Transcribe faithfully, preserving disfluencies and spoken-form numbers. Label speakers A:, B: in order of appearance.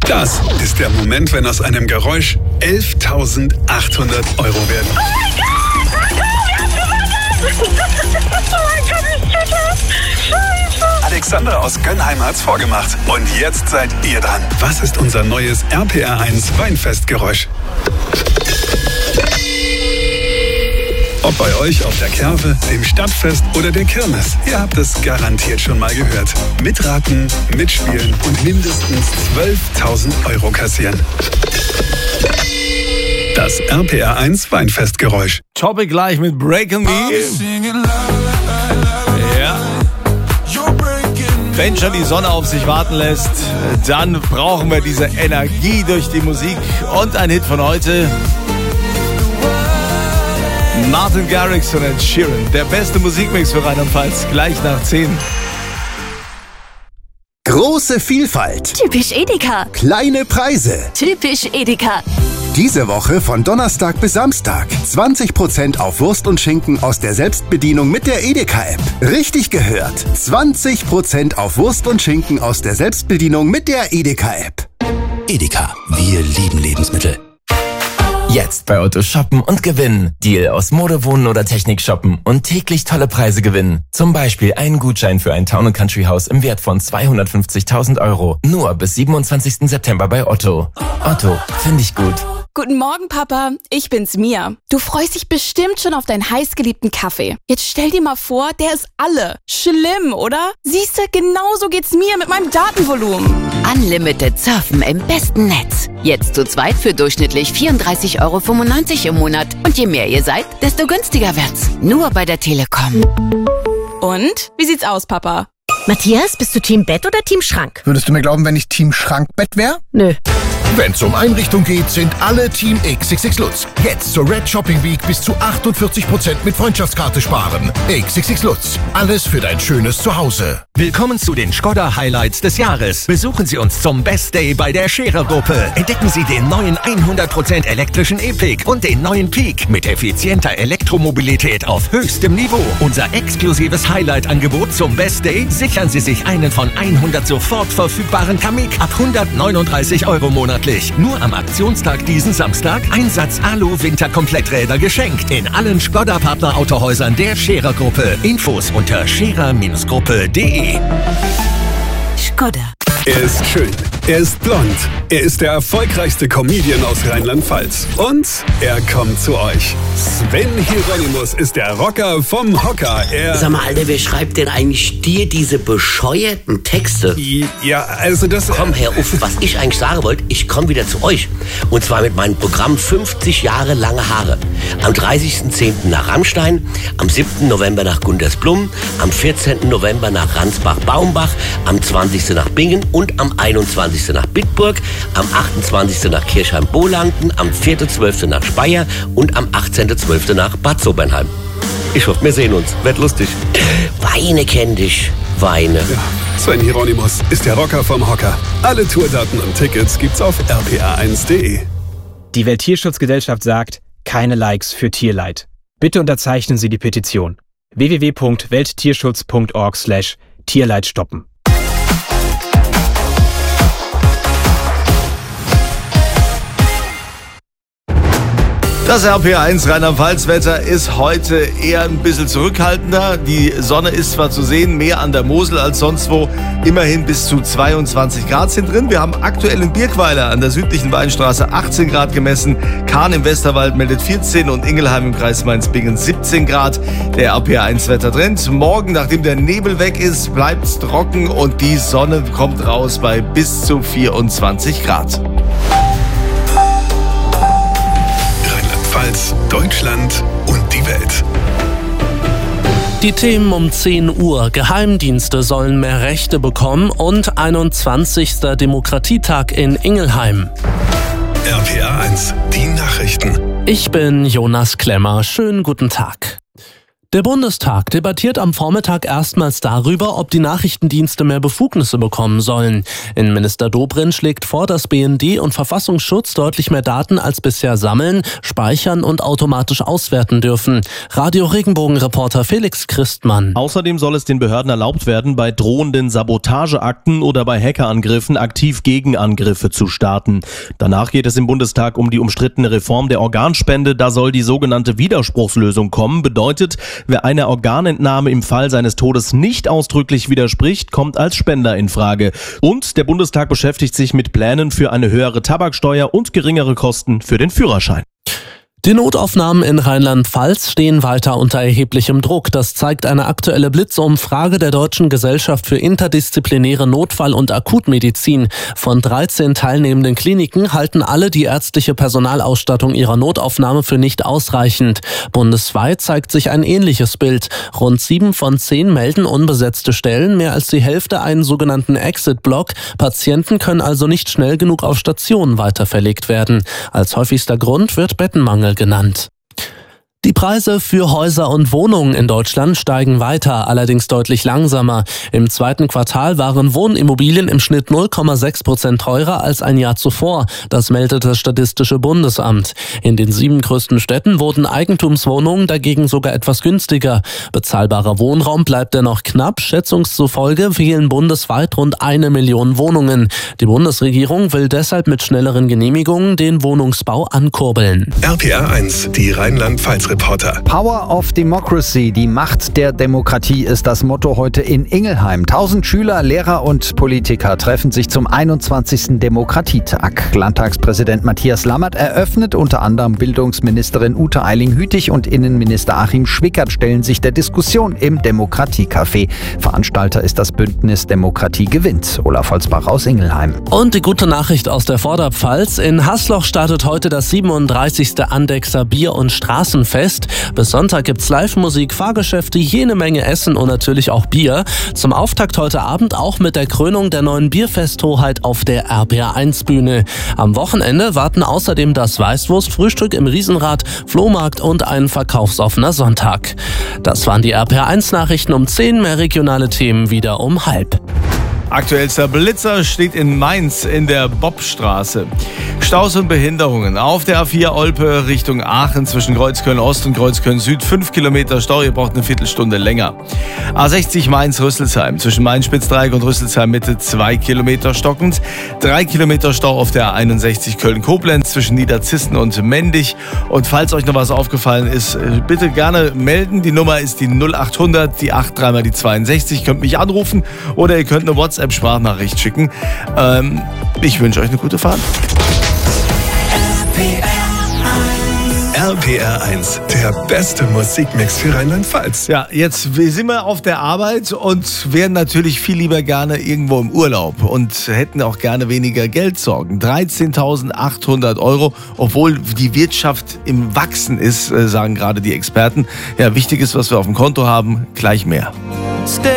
A: Das ist der Moment, wenn aus einem Geräusch elftausendachthundert Euro werden.
B: Oh mein Gott! Wir haben gewonnen! Oh mein Gott, ich tue das! Scheiße!
A: Alexandra aus Gönnheim hat's vorgemacht. Und jetzt seid ihr dran. Was ist unser neues R P R eins Weinfestgeräusch? Ob bei euch auf der Kerwe, dem Stadtfest oder der Kirmes. Ihr habt es garantiert schon mal gehört. Mitraten, mitspielen und mindestens zwölftausend Euro kassieren. Das R P R eins Weinfestgeräusch.
C: Topic gleich mit Breaking Me. Ja. Wenn schon die Sonne auf sich warten lässt, dann brauchen wir diese Energie durch die Musik. Und ein Hit von heute. Martin Garrix und Ed Sheeran. Der beste Musikmix für Rheinland-Pfalz. Gleich nach zehn.
D: Große Vielfalt.
E: Typisch Edeka.
D: Kleine Preise.
E: Typisch Edeka.
D: Diese Woche von Donnerstag bis Samstag. zwanzig Prozent auf Wurst und Schinken aus der Selbstbedienung mit der Edeka-App. Richtig gehört. zwanzig Prozent auf Wurst und Schinken aus der Selbstbedienung mit der Edeka-App.
F: Edeka. Wir lieben Lebensmittel. Jetzt bei Otto shoppen und gewinnen. Deal aus Mode, Wohnen oder Technik shoppen und täglich tolle Preise gewinnen. Zum Beispiel einen Gutschein für ein Town and Country Haus im Wert von zweihundertfünfzigtausend Euro. Nur bis siebenundzwanzigsten September bei Otto. Otto, finde ich gut.
G: Guten Morgen, Papa. Ich bin's, Mia. Du freust dich bestimmt schon auf deinen heißgeliebten Kaffee. Jetzt stell dir mal vor, der ist alle. Schlimm, oder? Siehste, genauso geht's mir mit meinem Datenvolumen.
H: Unlimited Surfen im besten Netz. Jetzt zu zweit für durchschnittlich vierunddreißig Euro fünfundneunzig im Monat. Und je mehr ihr seid, desto günstiger wird's. Nur bei der Telekom.
G: Und? Wie sieht's aus, Papa?
I: Matthias, bist du Team Bett oder Team Schrank?
J: Würdest du mir glauben, wenn ich Team Schrankbett wäre?
I: Nö.
K: Wenn es um Einrichtung geht, sind alle Team X X X Lutz. Jetzt zur Red Shopping Week bis zu achtundvierzig Prozent mit Freundschaftskarte sparen. X X X Lutz. Alles für dein schönes Zuhause.
L: Willkommen zu den Skoda Highlights des Jahres. Besuchen Sie uns zum Best Day bei der Scherer-Gruppe. Entdecken Sie den neuen hundert Prozent elektrischen E-Pick und den neuen Peak mit effizienter Elektromobilität auf höchstem Niveau. Unser exklusives Highlight-Angebot zum Best Day. Sichern Sie sich einen von hundert sofort verfügbaren Kamik ab hundertneununddreißig Euro monatlich. Nur am Aktionstag diesen Samstag Einsatz Alu-Winterkompletträder geschenkt. In allen Skoda-Partner-Autohäusern der Scherer-Gruppe. Infos unter scherer Gruppe punkt de.
E: Skoda.
A: Er ist schön, er ist blond, er ist der erfolgreichste Comedian aus Rheinland-Pfalz. Und er kommt zu euch. Sven Hieronymus ist der Rocker vom Hocker. Er
M: Sag mal, Alter, wer schreibt denn eigentlich dir diese bescheuerten Texte?
A: Ja, also das...
M: Komm, Herr Uff, was ich eigentlich sagen wollte, ich komme wieder zu euch. Und zwar mit meinem Programm fünfzig Jahre lange Haare. Am dreißigsten zehnten nach Rammstein, am siebten November nach Gundersblum, am vierzehnten November nach Ransbach-Baumbach, am zwanzigsten nach Bingen und am einundzwanzigsten nach Bitburg, am achtundzwanzigsten nach Kirchheim-Bohlanken, am vierten zwölften nach Speyer und am achtzehnten zwölften nach Bad Sobernheim. Ich hoffe, wir sehen uns. Wird lustig. Weine kenn dich. Weine.
A: Ja, Sven Hieronymus ist der Rocker vom Hocker. Alle Tourdaten und Tickets gibt's auf r p r eins punkt de.
N: Die Welttierschutzgesellschaft sagt, keine Likes für Tierleid. Bitte unterzeichnen Sie die Petition. w w w punkt welttierschutz punkt org slash Tierleid stoppen.
C: Das R P R eins Rheinland-Pfalz-Wetter ist heute eher ein bisschen zurückhaltender. Die Sonne ist zwar zu sehen, mehr an der Mosel als sonst wo. Immerhin bis zu zweiundzwanzig Grad sind drin. Wir haben aktuell in Birkweiler an der südlichen Weinstraße achtzehn Grad gemessen. Kahn im Westerwald meldet vierzehn und Ingelheim im Kreis Mainz-Bingen siebzehn Grad. Der R P R eins Wettertrend. Morgen, nachdem der Nebel weg ist, bleibt es trocken und die Sonne kommt raus bei bis zu vierundzwanzig Grad.
A: Deutschland und die Welt.
O: Die Themen um zehn Uhr. Geheimdienste sollen mehr Rechte bekommen und einundzwanzigster Demokratietag in Ingelheim.
A: R P R eins, die Nachrichten.
O: Ich bin Jonas Klemmer. Schönen guten Tag. Der Bundestag debattiert am Vormittag erstmals darüber, ob die Nachrichtendienste mehr Befugnisse bekommen sollen. Innenminister Dobrindt schlägt vor, dass B N D und Verfassungsschutz deutlich mehr Daten als bisher sammeln, speichern und automatisch auswerten dürfen. Radio Regenbogen-Reporter Felix Christmann.
P: Außerdem soll es den Behörden erlaubt werden, bei drohenden Sabotageakten oder bei Hackerangriffen aktiv Gegenangriffe zu starten. Danach geht es im Bundestag um die umstrittene Reform der Organspende. Da soll die sogenannte Widerspruchslösung kommen. Bedeutet, wer einer Organentnahme im Fall seines Todes nicht ausdrücklich widerspricht, kommt als Spender in Frage. Und der Bundestag beschäftigt sich mit Plänen für eine höhere Tabaksteuer und geringere Kosten für den Führerschein.
O: Die Notaufnahmen in Rheinland-Pfalz stehen weiter unter erheblichem Druck. Das zeigt eine aktuelle Blitzumfrage der Deutschen Gesellschaft für interdisziplinäre Notfall- und Akutmedizin. Von dreizehn teilnehmenden Kliniken halten alle die ärztliche Personalausstattung ihrer Notaufnahme für nicht ausreichend. Bundesweit zeigt sich ein ähnliches Bild. Rund sieben von zehn melden unbesetzte Stellen, mehr als die Hälfte einen sogenannten Exit-Block. Patienten können also nicht schnell genug auf Stationen weiterverlegt werden. Als häufigster Grund wird Bettenmangel genannt. Die Preise für Häuser und Wohnungen in Deutschland steigen weiter, allerdings deutlich langsamer. Im zweiten Quartal waren Wohnimmobilien im Schnitt null Komma sechs Prozent teurer als ein Jahr zuvor. Das meldet das Statistische Bundesamt. In den sieben größten Städten wurden Eigentumswohnungen dagegen sogar etwas günstiger. Bezahlbarer Wohnraum bleibt dennoch knapp. Schätzungszufolge fehlen bundesweit rund eine Million Wohnungen. Die Bundesregierung will deshalb mit schnelleren Genehmigungen den Wohnungsbau ankurbeln.
A: R P R eins, die Rheinland-Pfalz Reporter.
Q: Power of Democracy, die Macht der Demokratie, ist das Motto heute in Ingelheim. Tausend Schüler, Lehrer und Politiker treffen sich zum einundzwanzigsten Demokratietag. Landtagspräsident Matthias Lammert eröffnet, unter anderem Bildungsministerin Ute Eiling-Hütig und Innenminister Achim Schwickert stellen sich der Diskussion im Demokratiecafé. Veranstalter ist das Bündnis Demokratie gewinnt. Olaf Holzbach aus Ingelheim.
O: Und die gute Nachricht aus der Vorderpfalz. In Hasloch startet heute das siebenunddreißigste Andechser Bier- und Straßenfest. Bis Sonntag gibt's Live-Musik, Fahrgeschäfte, jene Menge Essen und natürlich auch Bier. Zum Auftakt heute Abend auch mit der Krönung der neuen Bierfesthoheit auf der R P R eins Bühne. Am Wochenende warten außerdem das Weißwurstfrühstück im Riesenrad, Flohmarkt und ein verkaufsoffener Sonntag. Das waren die R P R eins Nachrichten um zehn, mehr regionale Themen wieder um halb.
C: Aktuellster Blitzer steht in Mainz in der Bobstraße. Staus und Behinderungen auf der A vier Olpe Richtung Aachen zwischen Kreuzköln Ost und Kreuzköln Süd. Fünf Kilometer Stau, ihr braucht eine Viertelstunde länger. A sechzig Mainz-Rüsselsheim zwischen Main-Spitzdreieck und Rüsselsheim Mitte zwei Kilometer stockend. Drei Kilometer Stau auf der A einundsechzig Köln-Koblenz zwischen Niederzissen und Mendig. Und falls euch noch was aufgefallen ist, bitte gerne melden. Die Nummer ist die null acht hundert, die acht drei mal die zweiundsechzig. Ihr könnt mich anrufen oder ihr könnt eine WhatsApp-Sprachnachricht schicken. Ähm, ich wünsche euch eine gute Fahrt.
A: R P R eins, der beste Musikmix für Rheinland-Pfalz.
C: Ja, jetzt sind wir auf der Arbeit und wären natürlich viel lieber gerne irgendwo im Urlaub und hätten auch gerne weniger Geldsorgen. dreizehntausendachthundert Euro, obwohl die Wirtschaft im Wachsen ist, sagen gerade die Experten. Ja, wichtig ist, was wir auf dem Konto haben, gleich mehr.